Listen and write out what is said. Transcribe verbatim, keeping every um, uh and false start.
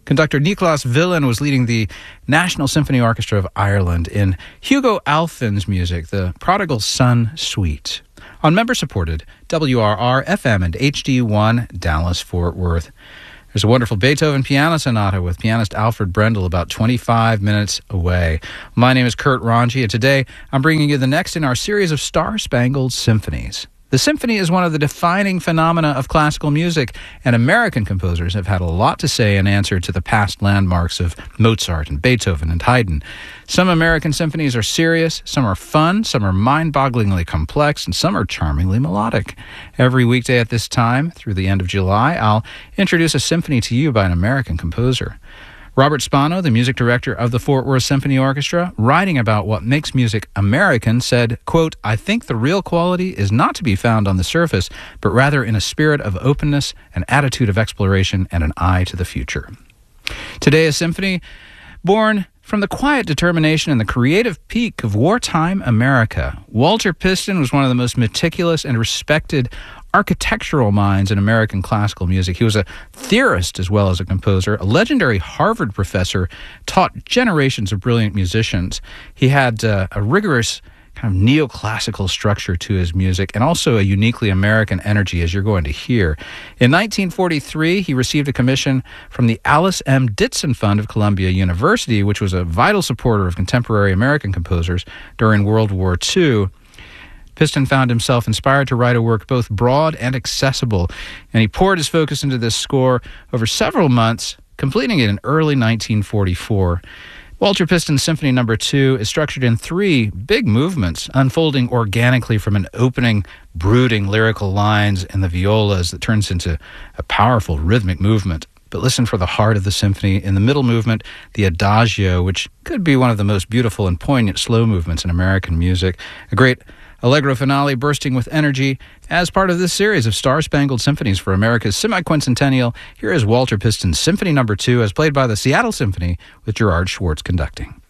Conductor Niklaas Willen was leading the National Symphony Orchestra of Ireland in Hugo Alphen's music, the Prodigal Son Suite, on member-supported W R R F M and H D one Dallas-Fort Worth. There's a wonderful Beethoven piano sonata with pianist Alfred Brendel about twenty-five minutes away. My name is Kurt Ranji, and today I'm bringing you the next in our series of Star-Spangled Symphonies. The symphony is one of the defining phenomena of classical music, and American composers have had a lot to say in answer to the past landmarks of Mozart and Beethoven and Haydn. Some American symphonies are serious, some are fun, some are mind-bogglingly complex, and some are charmingly melodic. Every weekday at this time, through the end of July, I'll introduce a symphony to you by an American composer. Robert Spano, the music director of the Fort Worth Symphony Orchestra, writing about what makes music American, said, quote, "I think the real quality is not to be found on the surface, but rather in a spirit of openness, an attitude of exploration, and an eye to the future." Today, a symphony born from the quiet determination and the creative peak of wartime America. Walter Piston was one of the most meticulous and respected architectural minds in American classical music. He was a theorist as well as a composer, a legendary Harvard professor, taught generations of brilliant musicians. He had uh, a rigorous kind of neoclassical structure to his music and also a uniquely American energy, as you're going to hear. In nineteen forty-three, he received a commission from the Alice M. Ditson Fund of Columbia University, which was a vital supporter of contemporary American composers during World War Two. Piston found himself inspired to write a work both broad and accessible, and he poured his focus into this score over several months, completing it in early nineteen forty-four. Walter Piston's Symphony Number Two is structured in three big movements, unfolding organically from an opening, brooding lyrical lines in the violas that turns into a powerful rhythmic movement. But listen for the heart of the symphony in the middle movement, the Adagio, which could be one of the most beautiful and poignant slow movements in American music. A great Allegro finale bursting with energy as part of this series of Star-Spangled Symphonies for America's semi-quincentennial. Here is Walter Piston's Symphony Number Two as played by the Seattle Symphony with Gerard Schwartz conducting.